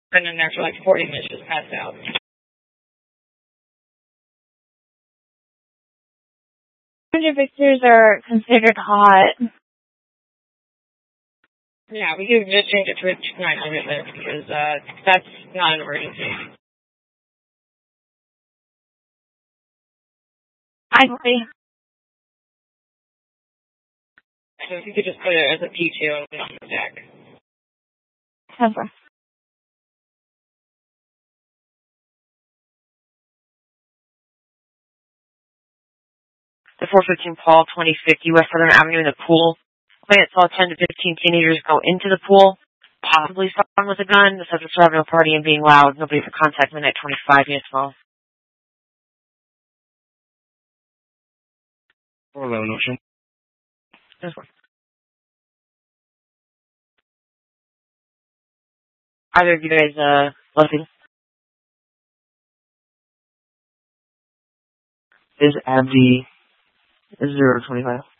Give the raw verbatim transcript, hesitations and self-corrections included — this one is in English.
Been in there for like forty minutes, just passed out. Victors are considered hot. Yeah, we could just change it to a nine hundred there because uh, that's not an emergency. I agree. So if you could just put it as a P two and put it on the deck. Ever. The four fifteen Paul, twenty fifty West Southern Avenue in the pool. Client saw ten to fifteen teenagers go into the pool, possibly someone with a gun. The subjects were having a party and being loud. Nobody for contact midnight twenty-five units well. four eleven Ocean. This one. Either of you guys, uh, listening? Is Abdi zero twenty-five?